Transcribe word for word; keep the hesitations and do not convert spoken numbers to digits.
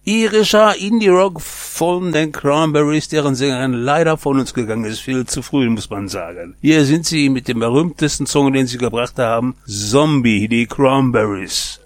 Irischer Indie-Rock von den Cranberries, deren Sängerin leider von uns gegangen ist. Viel zu früh, muss man sagen. Hier sind sie mit dem berühmtesten Song, den sie gebracht haben. Zombie, die Cranberries.